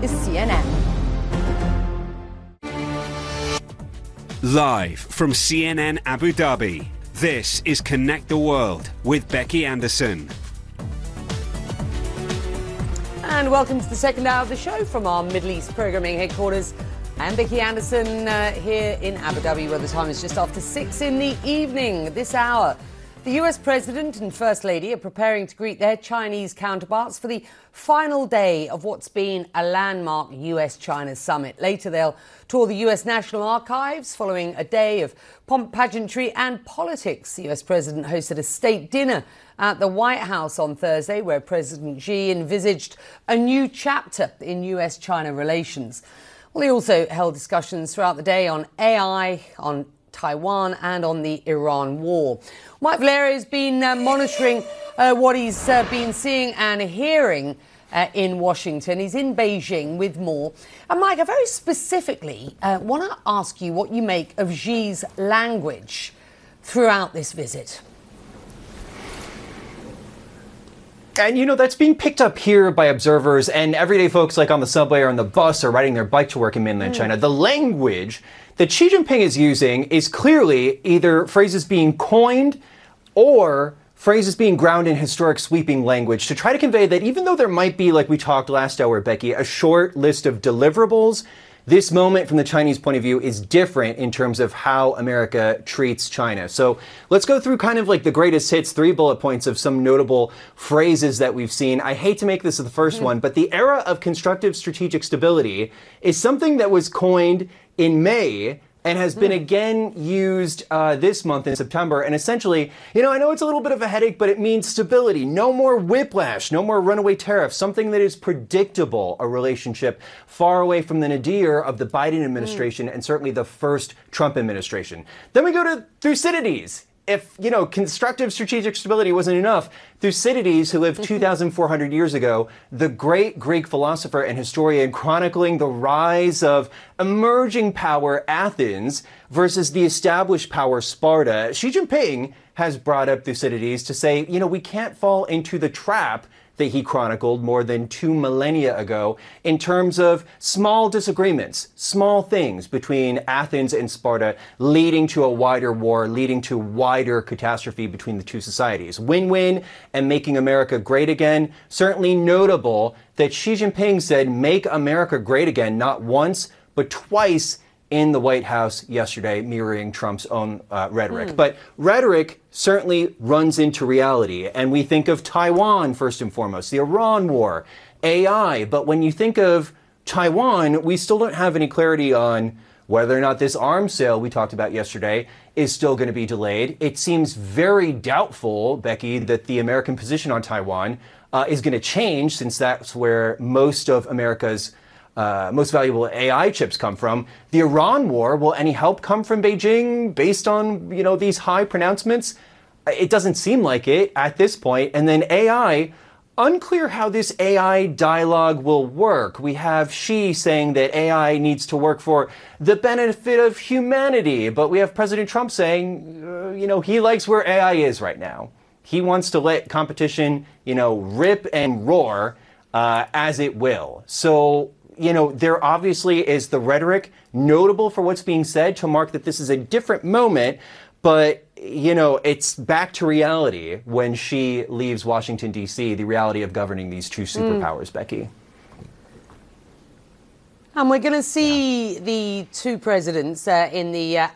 is CNN. Live from CNN Abu Dhabi, this is Connect the World with Becky Anderson. And welcome to the second hour of the show from our Middle East programming headquarters. I'm Becky Anderson here in Abu Dhabi, where the time is just after 6 in the evening. This hour, the US President and First Lady are preparing to greet their Chinese counterparts for the final day of what's been a landmark US-China summit. Later, they'll tour the US National Archives following a day of pomp, pageantry and politics. The US President hosted a state dinner at the White House on Thursday, where President Xi envisaged a new chapter in US-China relations. Well, he also held discussions throughout the day on AI, on Taiwan and on the Iran war. Mike Valero has been monitoring what he's been seeing and hearing in Washington. He's in Beijing with more. And Mike, I very specifically want to ask you what you make of Xi's language throughout this visit. And, you know, that's being picked up here by observers and everyday folks like on the subway or on the bus or riding their bike to work in mainland China. The language that Xi Jinping is using is clearly either phrases being coined or phrases being ground in historic sweeping language to try to convey that even though there might be, like we talked last hour, Becky, a short list of deliverables, this moment from the Chinese point of view is different in terms of how America treats China. So let's go through kind of like the greatest hits, 3 bullet points of some notable phrases that we've seen. I hate to make this the first one, but the era of constructive strategic stability is something that was coined in May and has been again used this month in September. And essentially, you know, I know it's a little bit of a headache, but it means stability. No more whiplash, no more runaway tariffs, something that is predictable, a relationship far away from the nadir of the Biden administration and certainly the first Trump administration. Then we go to Thucydides. If, you know, constructive strategic stability wasn't enough, Thucydides, who lived 2,400 years ago, the great Greek philosopher and historian chronicling the rise of emerging power Athens versus the established power Sparta, Xi Jinping has brought up Thucydides to say, you know, we can't fall into the trap that he chronicled more than 2 millennia ago in terms of small disagreements, small things between Athens and Sparta leading to a wider war, leading to wider catastrophe between the two societies. Win-win and making America great again. Certainly notable that Xi Jinping said, make America great again, not once, but twice in the White House yesterday, mirroring Trump's own rhetoric. But rhetoric certainly runs into reality. And we think of Taiwan first and foremost, the Iran war, AI. But when you think of Taiwan, we still don't have any clarity on whether or not this arms sale we talked about yesterday is still going to be delayed. It seems very doubtful, Becky, that the American position on Taiwan is going to change, since that's where most of America's most valuable AI chips come from. The Iran war, will any help come from Beijing based on, you know, these high pronouncements? It doesn't seem like it at this point. And then AI, unclear how this AI dialogue will work. We have Xi saying that AI needs to work for the benefit of humanity, but we have President Trump saying, you know, he likes where AI is right now. He wants to let competition, you know, rip and roar as it will. So, you know, there obviously is the rhetoric notable for what's being said to mark that this is a different moment, but, you know, it's back to reality when she leaves Washington, D.C., the reality of governing these two superpowers, Becky. And we're going to see the two presidents in the